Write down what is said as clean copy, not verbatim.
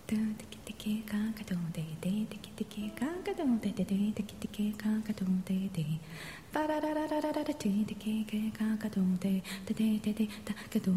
ドゥテキテキカカドデデテキテキカカドデデデテキテキカカドデデバラララララララテテキカカドデデデデデタカド